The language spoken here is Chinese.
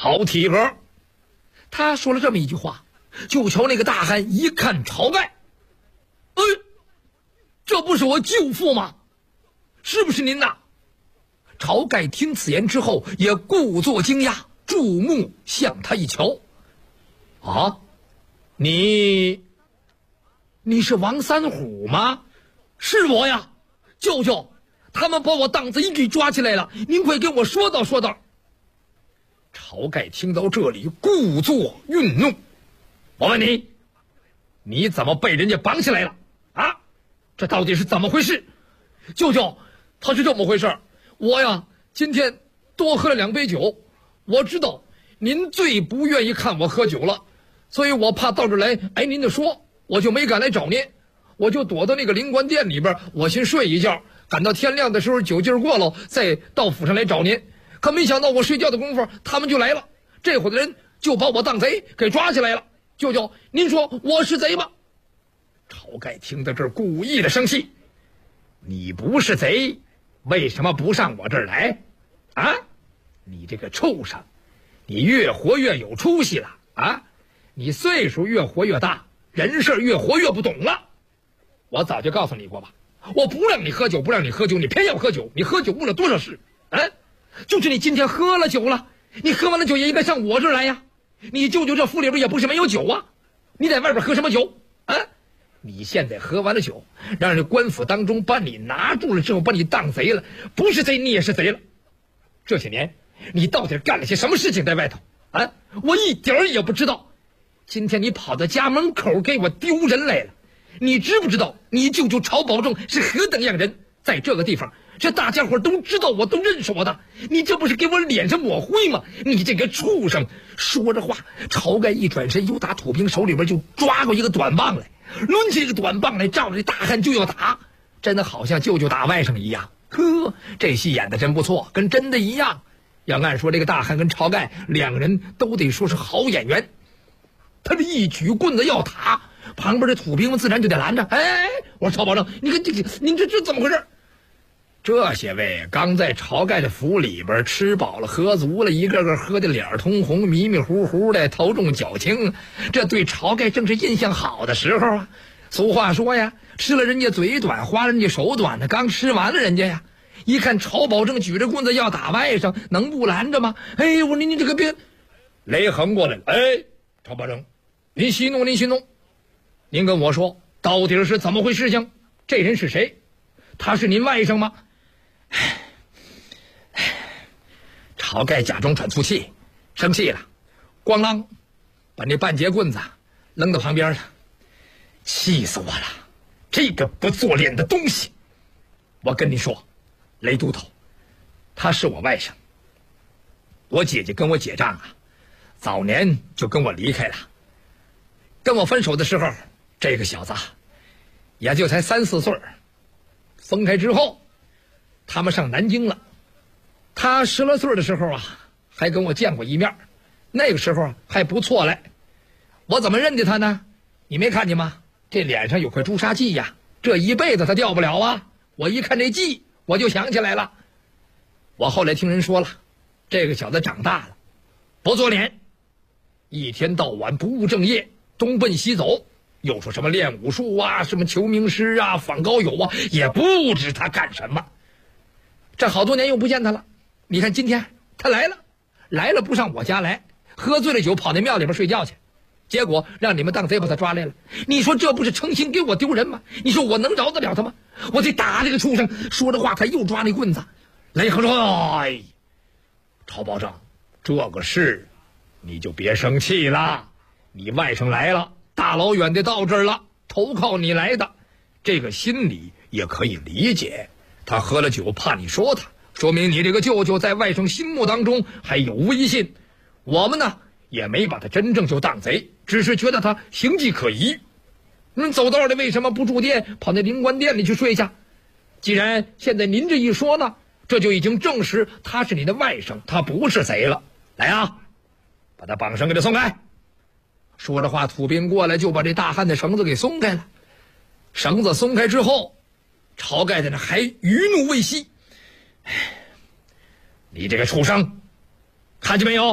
好体格。他说了这么一句话，就瞧那个大汉一看晁盖，这不是我舅父吗？是不是您呐？晁盖听此言之后也故作惊讶，注目向他一瞧。啊，你是王三虎吗？是我呀，舅舅，他们把我当贼给抓起来了，您快给我说道说道。晁盖听到这里，故作愠怒。我问你，你怎么被人家绑起来了啊？这到底是怎么回事？舅舅，他是这么回事，我呀今天多喝了2杯酒，我知道您最不愿意看我喝酒了，所以我怕到这来挨您的说，我就没敢来找您，我就躲到那个灵官殿里边，我先睡一觉，赶到天亮的时候酒劲过了，再到府上来找您。可没想到我睡觉的功夫他们就来了，这伙的人就把我当贼给抓起来了。舅舅，您说我是贼吗？晁盖听到这儿故意的生气，你不是贼，为什么不上我这儿来啊？你这个畜生，你越活越有出息了啊！你岁数越活越大，人事越活越不懂了。我早就告诉你过吧，我不让你喝酒，不让你喝酒，你偏要喝酒，你喝酒误了多少事啊？就是你今天喝了酒了，你喝完了酒也应该上我这儿来呀。你舅舅这府里边也不是没有酒啊，你在外边喝什么酒啊？你现在喝完了酒，让人官府当中把你拿住了之后，把你当贼了，不是贼你也是贼了。这些年你到底干了些什么事情在外头啊？我一点儿也不知道。今天你跑到家门口给我丢人来了，你知不知道你舅舅晁保正是何等样人？在这个地方，这大家伙都知道我，都认识我的，你这不是给我脸上抹灰吗？你这个畜生！说着话，晁盖一转身，又打土兵手里边就抓过一个短棒来，抡起这个短棒来，照着这大汉就要打，真的好像舅舅打外甥一样。呵，这戏演的真不错，跟真的一样。要按说这个大汉跟晁盖两个人都得说是好演员。他这一举棍子要打，旁边的土兵们自然就得拦着。哎，我说晁保正，你看您这怎么回事？这些位刚在晁盖的府里边吃饱了喝足了，一个个喝的脸通红，迷迷糊糊的，头重脚轻，这对晁盖正是印象好的时候啊。俗话说呀，吃了人家嘴短，花人家手短的，刚吃完了人家呀，一看晁保正举着棍子要打外甥，能不拦着吗？哎，我说您这个别，雷横过来了。哎，晁保正，您息怒，您跟我说到底是怎么回事情？这人是谁？他是您外甥吗？晁盖假装喘粗气，生气了，咣啷把那半截棍子扔到旁边了。气死我了，这个不做脸的东西！我跟你说，雷都头，他是我外甥。我姐姐跟我结账啊，早年就跟我离开了。跟我分手的时候，这个小子也就才3、4岁。分开之后，他们上南京了。他10来岁的时候啊，还跟我见过一面，那个时候还不错嘞。我怎么认得他呢？你没看见吗？这脸上有块朱砂记呀，这一辈子他掉不了啊。我一看这记，我就想起来了。我后来听人说了，这个小子长大了，不做脸，一天到晚不务正业，东奔西走，又说什么练武术啊，什么求名师啊，访高友啊，也不知他干什么。这好多年又不见他了，你看今天他来了不上我家来，喝醉了酒跑那庙里边睡觉去，结果让你们当贼把他抓来了。你说这不是诚心给我丢人吗？你说我能饶得了他吗？我得打这个畜生！说着话，他又抓那棍子。雷横说：“哎，晁保正，这个事你就别生气了。你外甥来了，大老远的到这儿了，投靠你来的，这个心里也可以理解。他喝了酒，怕你说他，说明你这个舅舅在外甥心目当中还有威信。我们呢，也没把他真正就当贼，只是觉得他形迹可疑。走道的为什么不住店，跑那灵官殿里去睡下？既然现在您这一说呢，这就已经证实他是你的外甥，他不是贼了。来啊，把他绑绳给他松开。”说着话，土兵过来就把这大汉的绳子给松开了。绳子松开之后，晁盖在那还余怒未息：“你这个畜生，看见没有？